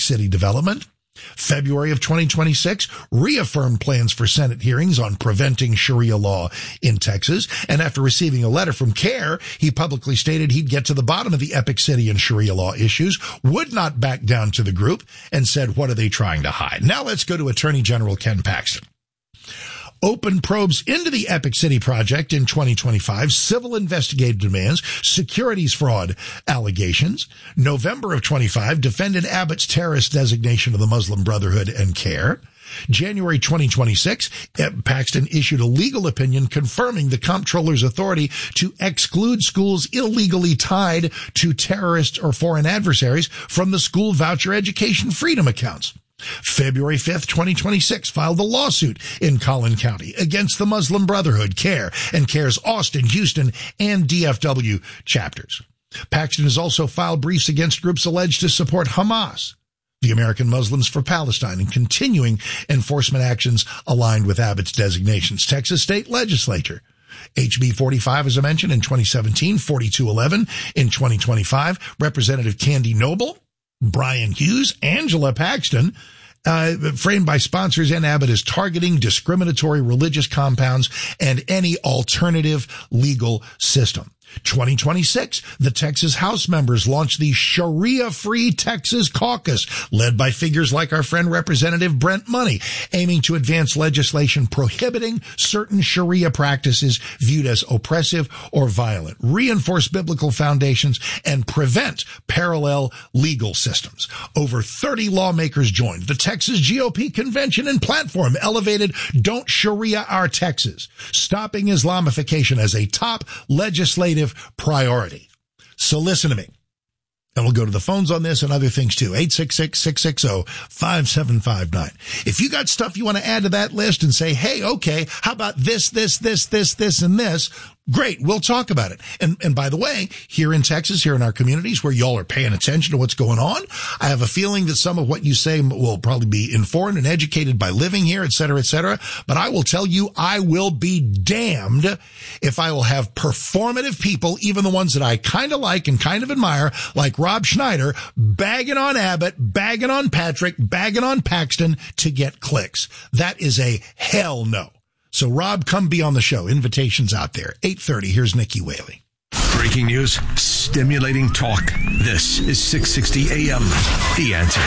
City development. February of 2026, reaffirmed plans for Senate hearings on preventing Sharia law in Texas. And after receiving a letter from CARE, he publicly stated he'd get to the bottom of the Epic City and Sharia law issues, would not back down to the group, and said, what are they trying to hide? Now let's go to Attorney General Ken Paxton. Open probes into the Epic City project in 2025, civil investigative demands, securities fraud allegations. November of 25, defended Abbott's terrorist designation of the Muslim Brotherhood and CARE. January 2026, Paxton issued a legal opinion confirming the comptroller's authority to exclude schools illegally tied to terrorists or foreign adversaries from the school voucher education freedom accounts. February 5th, 2026, filed a lawsuit in Collin County against the Muslim Brotherhood, CARE, and CARE's Austin, Houston, and DFW chapters. Paxton has also filed briefs against groups alleged to support Hamas, the American Muslims for Palestine, and continuing enforcement actions aligned with Abbott's designations. Texas State Legislature. HB 45, as I mentioned, in 2017, 4211 in 2025. Representative Candy Noble, Brian Hughes, Angela Paxton, framed by sponsors and Abbott as targeting discriminatory religious compounds and any alternative legal system. 2026, the Texas House members launched the Sharia-Free Texas Caucus, led by figures like our friend Representative Brent Money, aiming to advance legislation prohibiting certain Sharia practices viewed as oppressive or violent, reinforce biblical foundations, and prevent parallel legal systems. Over 30 lawmakers joined. The Texas GOP convention and platform elevated Don't Sharia Our Texas, stopping Islamification as a top legislative priority. So listen to me. And we'll go to the phones on this and other things too. 866-660-5759. If you got stuff you want to add to that list and say, hey, okay, how about this, and this? Great, we'll talk about it. And by the way, here in Texas, here in our communities where y'all are paying attention to what's going on, I have a feeling that some of what you say will probably be informed and educated by living here, et cetera, et cetera. But I will tell you, I will be damned if I will have performative people, even the ones that I kind of like and kind of admire, like Rob Schneider, bagging on Abbott, bagging on Patrick, bagging on Paxton to get clicks. That is a hell no. So, Rob, come be on the show. Invitations out there. 8:30. Here's Nikki Whaley. Breaking news, stimulating talk. This is 660 AM. The Answer.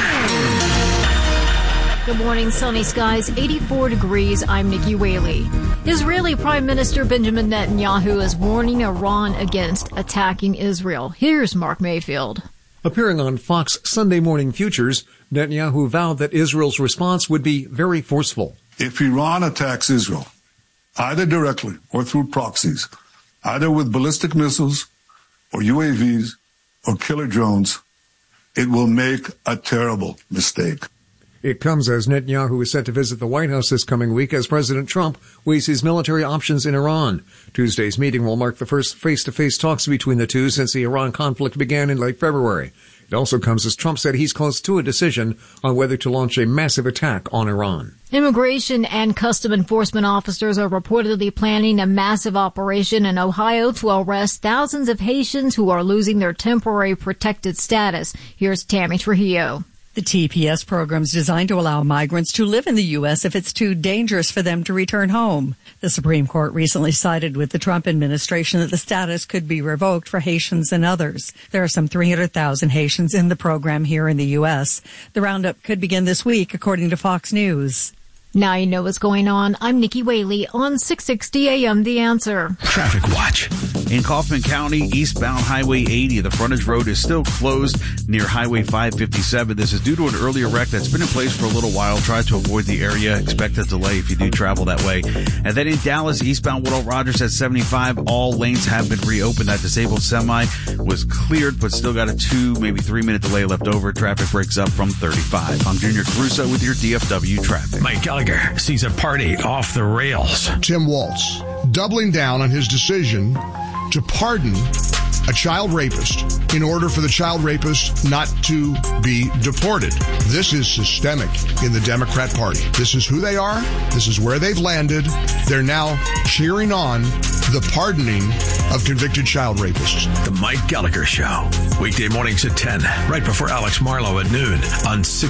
Good morning, sunny skies, 84 degrees. I'm Nikki Whaley. Israeli Prime Minister Benjamin Netanyahu is warning Iran against attacking Israel. Here's Mark Mayfield. Appearing on Fox Sunday Morning Futures, Netanyahu vowed that Israel's response would be very forceful. If Iran attacks Israel, either directly or through proxies, either with ballistic missiles or UAVs or killer drones, it will make a terrible mistake. It comes as Netanyahu is set to visit the White House this coming week as President Trump weighs his military options in Iran. Tuesday's meeting will mark the first face-to-face talks between the two since the Iran conflict began in late February. It also comes as Trump said he's close to a decision on whether to launch a massive attack on Iran. Immigration and custom enforcement officers are reportedly planning a massive operation in Ohio to arrest thousands of Haitians who are losing their temporary protected status. Here's Tammy Trujillo. The TPS program is designed to allow migrants to live in the U.S. if it's too dangerous for them to return home. The Supreme Court recently sided with the Trump administration that the status could be revoked for Haitians and others. There are some 300,000 Haitians in the program here in the U.S. The roundup could begin this week, according to Fox News. Now you know what's going on. I'm Nikki Whaley on 660 AM The Answer. Traffic watch. In Kaufman County, eastbound Highway 80, the frontage road is still closed near Highway 557. This is due to an earlier wreck that's been in place for a little while. Try to avoid the area. Expect a delay if you do travel that way. And then in Dallas, eastbound Woodall Rogers at 75, all lanes have been reopened. That disabled semi was cleared, but still got a 2, maybe 3 minute delay left over. Traffic breaks up from 35. I'm Junior Caruso with your DFW traffic. Mike Gallagher sees a party off the rails. Tim Waltz doubling down on his decision to pardon a child rapist in order for the child rapist not to be deported. This is systemic in the Democrat Party. This is who they are. This is where they've landed. They're now cheering on the pardoning of convicted child rapists. The Mike Gallagher Show. Weekday mornings at 10, right before Alex Marlowe at noon on 6.